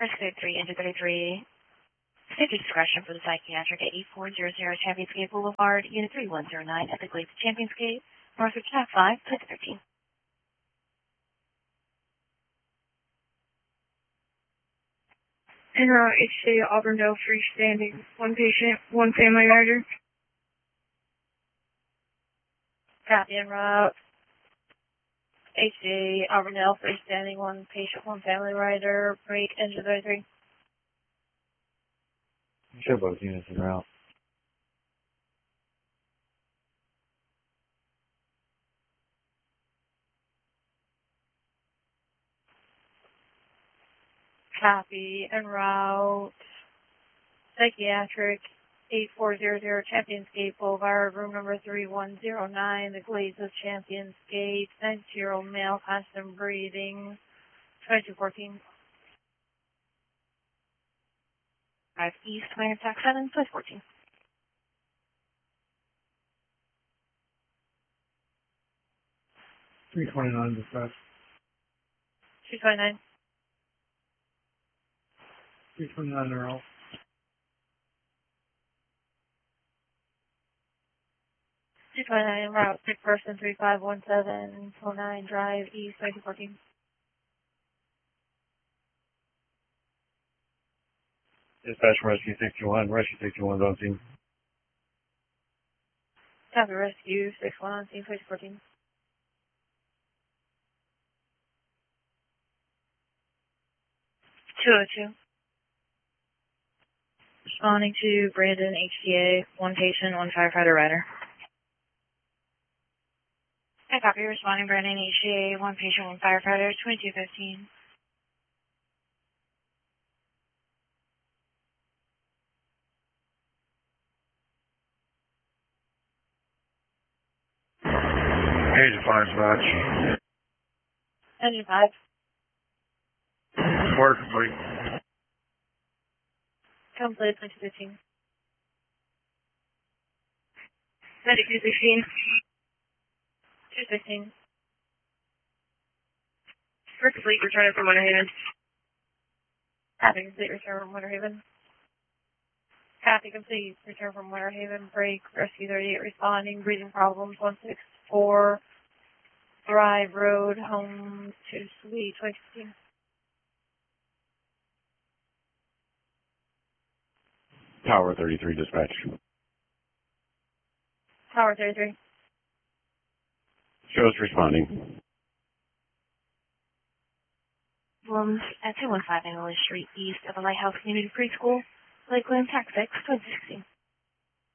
Risk 33, Engine 33. Safety discretion for the psychiatric at 8400 Championsgate Boulevard, Unit 3109 at the Glades Championsgate, Northwich Cat 5, Place 13. And HCA Auburndale freestanding, one patient, one family rider. Copy en route. HCA Auburndale freestanding, one patient, one family rider, break Engine 33. Show both units en route. Copy en route. Psychiatric 8400 Championsgate Boulevard, room number 3109, the Glades of Championsgate, 90 male, constant breathing, 2214. 5 East, minor tax 7, plus 14. $329 dispatch. 229. $329 are out. 229 route, pick person 3517 Drive East, 2214. Dispatch from Rescue 61. Rescue 61 is on scene. Copy rescue 61 on scene, 2214. 202. Responding to Brandon HCA, one patient, one firefighter rider. I copy responding Brandon HCA, one patient, one firefighter, 2215. Agent 5 dispatch. Engine 5. Order complete. Complete, 2215. Medic 216. 216. First fleet returning from Winter Haven. Copy complete, return from Winter Haven. Copy complete, return from Winter Haven, break, rescue 38, responding, breathing problems, 164, Thrive Road, home to Suite, 2015. Tower 33 dispatch. Tower 33. Shows responding. Rooms at 215 English Street, east of the Lighthouse Community Preschool, Lakeland, Texas, 2016.